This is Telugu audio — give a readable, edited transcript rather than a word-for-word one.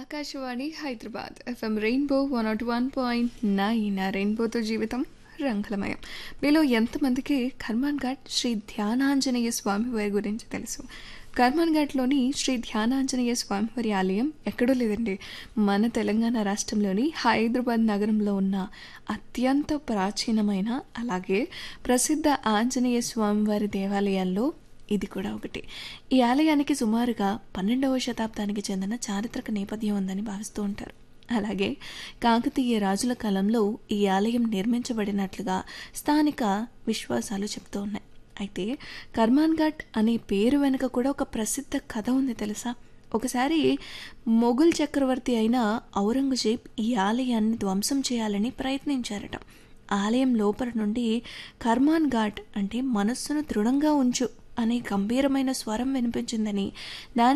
ఆకాశవాణి హైదరాబాద్ ఎఫ్ఎం రెయిన్బో 101.9 ఆ రెయిన్బోతో జీవితం రంగులమయం. మీలో ఎంతమందికి కర్మాన్ ఘాట్ శ్రీ ధ్యానాంజనేయ స్వామివారి గురించి తెలుసు? కర్మాన్ ఘాట్లోని శ్రీ ధ్యానాంజనేయ స్వామివారి ఆలయం ఎక్కడో లేదండి, మన తెలంగాణ రాష్ట్రంలోని హైదరాబాద్ నగరంలో ఉన్న అత్యంత ప్రాచీనమైన అలాగే ప్రసిద్ధ ఆంజనేయ స్వామివారి దేవాలయాల్లో ఇది కూడా ఒకటి. ఈ ఆలయానికి సుమారుగా 12వ శతాబ్దానికి చెందిన చారిత్రక నేపథ్యం ఉందని భావిస్తూ ఉంటారు. అలాగే కాకతీయ రాజుల కాలంలో ఈ ఆలయం నిర్మించబడినట్లుగా స్థానిక విశ్వాసాలు చెప్తూ ఉన్నాయి. అయితే కర్మాన్ ఘాట్ అనే పేరు వెనుక కూడా ఒక ప్రసిద్ధ కథ ఉంది తెలుసా? ఒకసారి మొఘల్ చక్రవర్తి అయిన ఔరంగజేబ్ ఈ ఆలయాన్ని ధ్వంసం చేయాలని ప్రయత్నించారట. ఆలయం లోపల నుండి కర్మాన్ ఘాట్ అంటే మనస్సును దృఢంగా ఉంచు అనే గంభీరమైన స్వరం వినిపించిందని, దాని